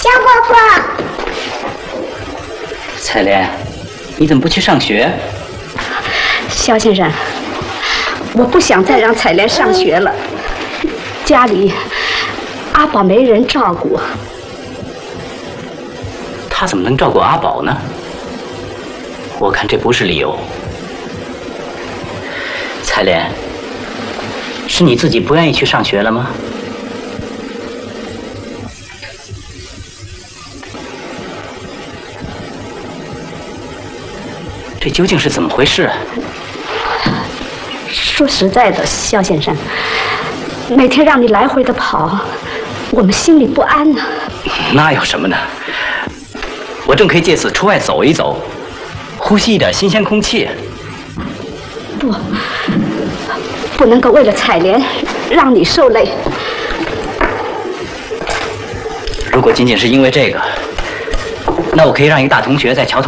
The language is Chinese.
肖伯伯， 彩莲，你怎么不去上学？ 肖先生，我不想再让彩莲上学了，家里阿宝没人照顾。 他怎么能照顾阿宝呢？我看这不是理由。彩莲，是你自己不愿意去上学了吗？这究竟是怎么回事啊？ 说实在的，肖先生，每天让你来回的跑，我们心里不安呢。 那有什么呢？我正可以借此出外走一走，呼吸一点新鲜空气。 不能够为了彩莲让你受累。 如果仅仅是因为这个，那我可以让一个大同学在桥头